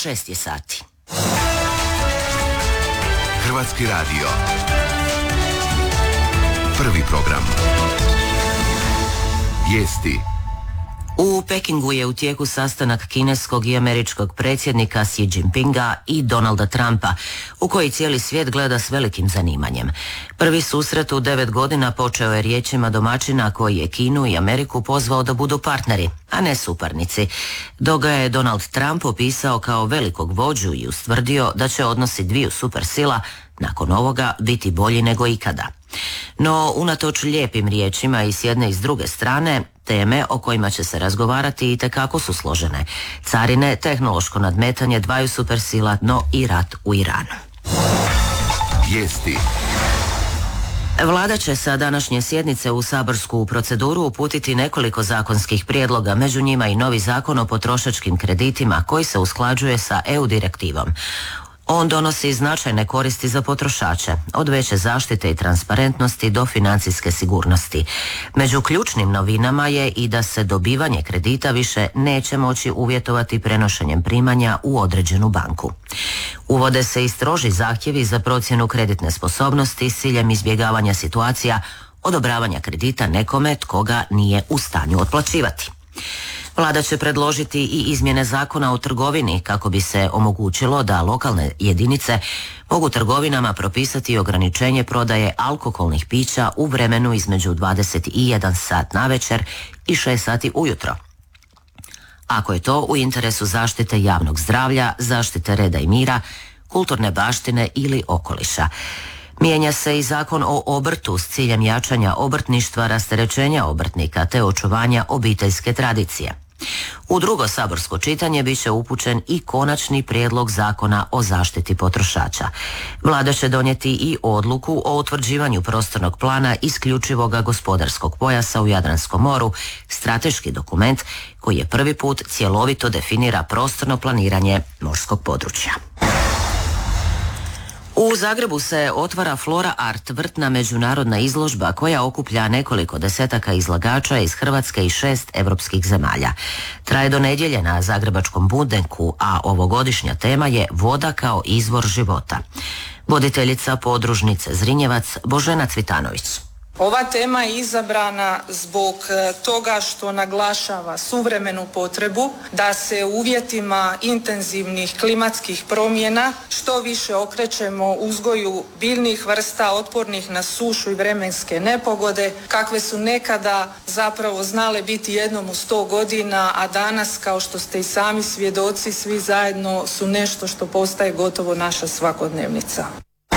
6 je sati. Hrvatski radio. Prvi program. Vijesti. U Pekingu je u tijeku sastanak kineskog i američkog predsjednika Xi Jinpinga i Donalda Trumpa, u koji cijeli svijet gleda s velikim zanimanjem. Prvi susret u 9 godina počeo je riječima domaćina koji je Kinu i Ameriku pozvao da budu partneri, a ne suparnici, dok ga je Donald Trump opisao kao velikog vođu i ustvrdio da će odnosi dviju supersila nakon ovoga biti bolji nego ikada. No, unatoč lijepim riječima i s jedne i s druge strane, teme o kojima će se razgovarati itekako su složene. Carine, tehnološko nadmetanje dvaju supersila, no i rat u Iranu. Vijesti. Vlada će sa današnje sjednice u saborsku proceduru uputiti nekoliko zakonskih prijedloga, među njima i novi zakon o potrošačkim kreditima koji se usklađuje sa EU direktivom. On donosi značajne koristi za potrošače, od veće zaštite i transparentnosti do financijske sigurnosti. Među ključnim novinama je i da se dobivanje kredita više neće moći uvjetovati prenošenjem primanja u određenu banku. Uvode se i stroži zahtjevi za procjenu kreditne sposobnosti s ciljem izbjegavanja situacija odobravanja kredita nekome tko ga nije u stanju otplaćivati. Vlada će predložiti i izmjene zakona o trgovini kako bi se omogućilo da lokalne jedinice mogu trgovinama propisati ograničenje prodaje alkoholnih pića u vremenu između 21 sat navečer i 6 sati ujutro, ako je to u interesu zaštite javnog zdravlja, zaštite reda i mira, kulturne baštine ili okoliša. Mijenja se i zakon o obrtu s ciljem jačanja obrtništva, rasterećenja obrtnika te očuvanja obiteljske tradicije. U drugo saborsko čitanje bit će upućen i konačni prijedlog zakona o zaštiti potrošača. Vlada će donijeti i odluku o utvrđivanju prostornog plana isključivoga gospodarskog pojasa u Jadranskom moru, strateški dokument koji je prvi put cjelovito definira prostorno planiranje morskog područja. U Zagrebu se otvara Flora Art, vrtna međunarodna izložba koja okuplja nekoliko desetaka izlagača iz Hrvatske i 6 europskih zemalja. Traje do nedjelje na Zagrebačkom Budenku, a ovogodišnja tema je voda kao izvor života. Voditeljica podružnice Zrinjevac Božena Cvitanović. Ova tema je izabrana zbog toga što naglašava suvremenu potrebu da se u uvjetima intenzivnih klimatskih promjena što više okrećemo uzgoju biljnih vrsta otpornih na sušu i vremenske nepogode, kakve su nekada zapravo znale biti jednom u 100 godina, a danas, kao što ste i sami svjedoci, svi zajedno su nešto što postaje gotovo naša svakodnevnica.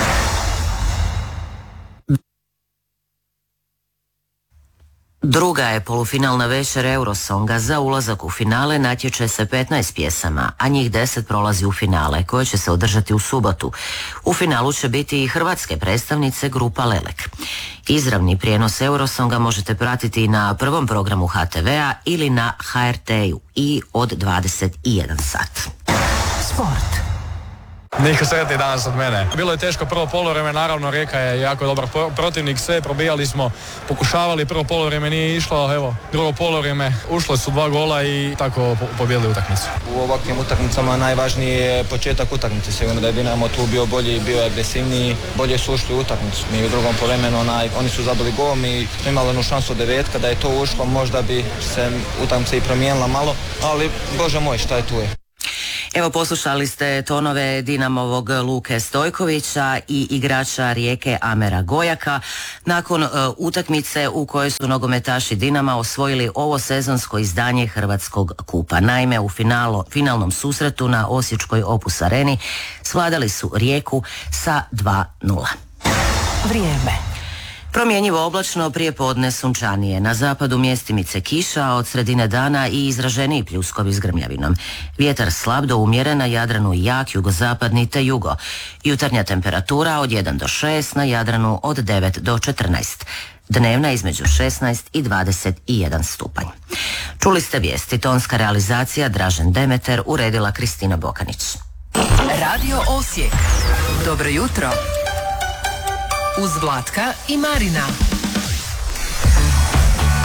Druga je polufinalna večer Eurosonga. Za ulazak u finale natječe se 15 pjesama, a njih 10 prolazi u finale, koje će se održati u subotu. U finalu će biti i hrvatske predstavnice grupa Lelek. Izravni prijenos Eurosonga možete pratiti na prvom programu HTV-a ili na HRT-u i od 21 sat. Sport. Niko sretni danas od mene. Bilo je teško prvo poluvreme, naravno Rijeka je jako dobar protivnik, sve probijali smo, pokušavali, prvo poluvreme nije išlo, evo, drugo poluvreme, ušle su 2 gola i tako pobijedili utakmicu. U ovakvim utakmicama najvažniji je početak utakmice, sigurno da je Dinamo tu bio bolji, bio je agresivniji, bolje su ušli u utakmicu. Mi u drugom poluvremenu oni su zabili gol, mi imali onu šansu od 9, kada je to ušlo možda bi se utakmica i promijenila malo, ali Bože moj, šta je tu je. Evo, poslušali ste tonove Dinamovog Luke Stojkovića i igrača Rijeke Amera Gojaka nakon utakmice u kojoj su nogometaši Dinama osvojili ovo sezonsko izdanje Hrvatskog kupa. Naime, u finalnom susretu na osječkoj Opus Areni svladali su Rijeku sa 2:0. Vrijeme. Promjenjivo oblačno, prije podne sunčanije. Na zapadu mjestimice kiša, a od sredine dana i izraženiji pljuskovi s grmljavinom. Vjetar slab do umjeren, na Jadranu jak, jugozapadni te jugo. Jutarnja temperatura od 1 do 6, na Jadranu od 9 do 14. Dnevna između 16 i 21 stupanj. Čuli ste vijesti, tonska realizacija Dražen Demeter, uredila Kristina Bokanić. Radio Osijek. Dobro jutro. Uz Vlatka i Marina.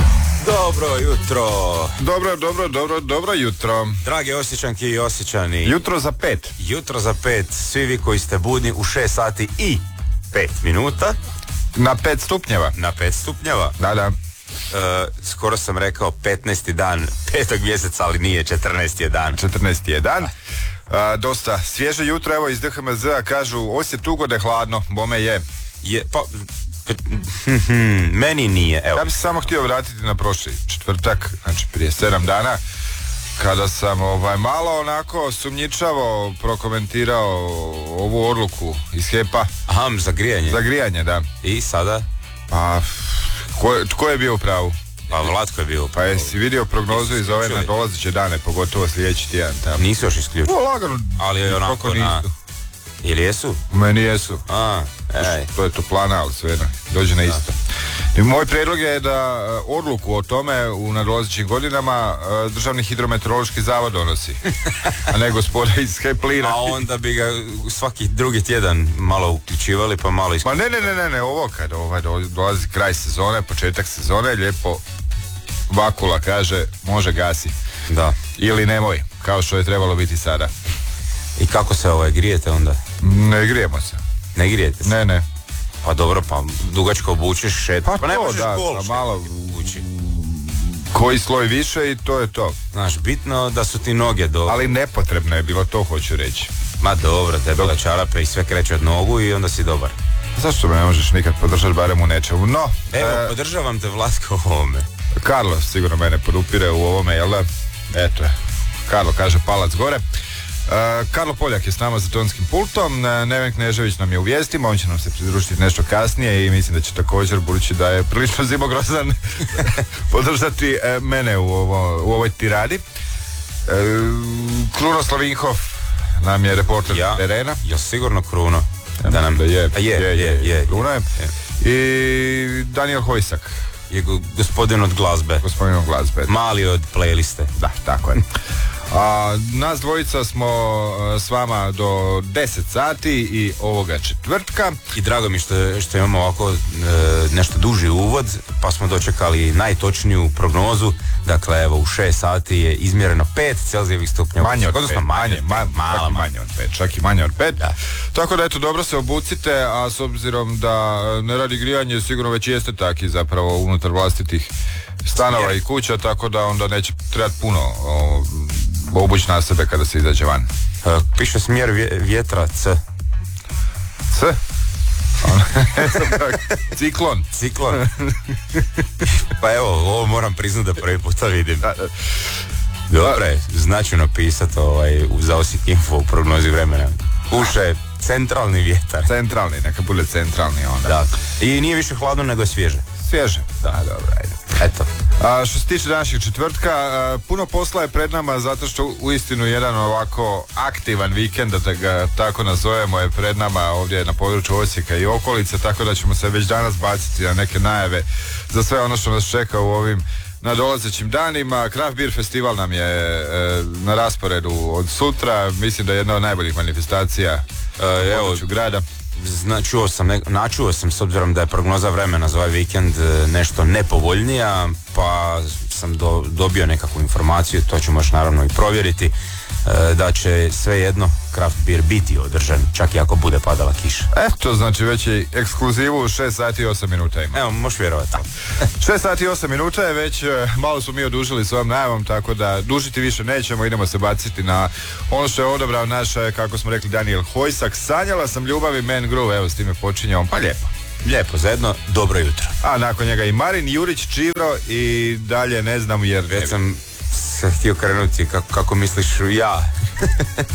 Dobro jutro. Dobro jutro. Drage Osječanke i Osječani. Jutro za 5. Jutro za 5. Svi vi koji ste budni u 6 sati i 5 minuta. Na 5 stupnjeva. Na 5 stupnjeva. Da. Skoro sam rekao 15. dan 5. mjeseca, ali nije, 14. je dan. 14. je dan. Dosta svježe jutro, evo iz DHMZ-a kažu Osijek ugode hladno, bome je. Meni nije, evo. Ja bih se samo htio vratiti na prošli četvrtak, znači prije 7 dana, kada sam malo onako sumnjičavo prokomentirao ovu odluku iz HEP-a. Aha, za grijanje. Za grijanje, da. I sada? Pa, tko je bio u pravu? Pa Vlatko je bio u pravu. Pa jesi vidio prognozu iz ove nadolazeće dane, pogotovo sljedeći tjedan tamo? Nisu još isključili. Lagano. Ali je onako na... Ili jesu? Meni jesu. Ej. To je to plana, ali sve dođe na isto. I moj prijedlog je da odluku o tome u nadolazećim godinama Državni hidrometeorološki zavod donosi, a ne gospoda iz HEP-lina. A onda bi ga svaki drugi tjedan malo uključivali pa malo isključivali. Ma ne, ovo kad dolazi kraj sezone, početak sezone, lijepo Vakula kaže može gasi. Da. Ili nemoj, kao što je trebalo biti sada. I kako se grijete onda? Ne grijemo se. Ne grijete se? Ne. Pa dobro, pa dugačko obučeš, pa ne to, možeš da, gol malo koji sloj više i to je to. Znaš, bitno da su ti noge dobro. Ali nepotrebno je bilo, to hoću reći. Ma dobro, debele čarape i sve kreće od nogu i onda si dobar. Zašto me ne možeš nikad podržati barem u nečemu? No, evo, podržavam te, Vlatko, u ovome. Karlo sigurno mene podupire u ovome, jel da? Eto je. Karlo kaže palac gore. Karlo Poljak je s nama za tonskim pultom, Neven Knežević nam je u vijestima, on će nam se pridružiti nešto kasnije i mislim da će također, budući da je prilično zimogrozan, podržati mene u ovoj tiradi. Kruno Slavinhov nam je reporter terena. Ja sigurno Kruno. Da nam da je. Kruno je. I Daniel Hojsak. Je gospodin od glazbe. Mali od playliste. Da, tako je. Nas dvojica smo s vama do 10 sati i ovoga četvrtka. I drago mi što imamo ovako nešto duži uvod, pa smo dočekali najtočniju prognozu. Dakle, evo u 6 sati je izmjereno 5 Celzijevih stupnjeva. Manje od 5. Čak i manje od 5. Da. Tako da eto, dobro se obucite, a s obzirom da ne radi grijanje, sigurno već jeste taki zapravo unutar vlastitih stanova i kuća, tako da onda neće trebati puno obući na sebe kada se izađe van. Piše smjer vjetra C. C? Ciklon. Pa evo, ovo moram priznati da prvi puta vidim. Dobro je, značajno pisati za Osijek Info u prognozi vremena. Uše centralni vjetar. Centralni, neka bude centralni onda. Da. I nije više hladno nego svježe. Da, dobro, ajde. Eto. Što se tiče današnjeg četvrtka, puno posla je pred nama zato što uistinu jedan ovako aktivan vikend, da ga tako nazovemo, je pred nama ovdje na području Osijeka i okolice, tako da ćemo se već danas baciti na neke najave za sve ono što nas čeka u ovim nadolazećim danima. Craft Beer Festival nam je na rasporedu od sutra, mislim da je jedna od najboljih manifestacija u području grada. Načuo sam s obzirom da je prognoza vremena za ovaj vikend nešto nepovoljnija, pa sam dobio nekakvu informaciju, to ćemo još naravno i provjeriti, da će svejedno Craft Beer biti održan, čak i ako bude padala kiša. To znači već je ekskluzivu 6 sati i 8 minuta ima. Evo, možeš vjerovati. 6 sati i 8 minuta je već, malo su mi odužili s ovom najavom, tako da dužiti više nećemo, idemo se baciti na ono što je odabrao naš, kako smo rekli, Daniel Hojsak. Sanjala sam ljubavi, Man Groove, evo s time počinjamo, pa lijepo, zajedno, dobro jutro. A nakon njega i Marin Jurić, Čivro i dalje ne znam jer... Već sam se htio krenuti, kako misliš ja?